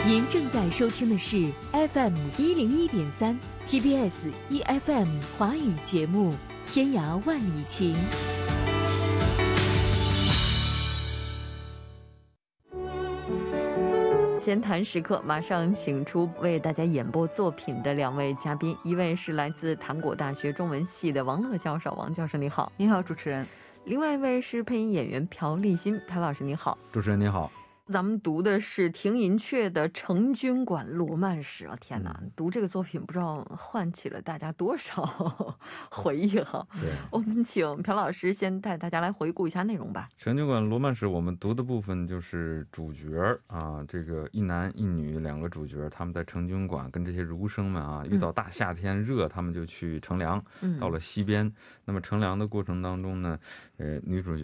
您正在收听的是 FM101.3 TBS EFM 华语节目《天涯万里情》。闲谈时刻，马上请出为大家演播作品的两位嘉宾，一位是来自韩国大学中文系的王乐教授，王教授你好。 你好，主持人。 另外一位是配音演员朴立新，朴老师你好。 主持人你好。 咱们读的是廷寅恪的《成均馆罗曼史》啊，天哪，读这个作品不知道唤起了大家多少回忆哈。 对， 我们请朴老师先带大家来回顾一下内容吧。 成均馆罗曼史我们读的部分就是主角啊，这个一男一女两个主角，他们在成均馆跟这些儒生们啊，遇到大夏天热，他们就去乘凉，到了西边。那么乘凉的过程当中呢，女主角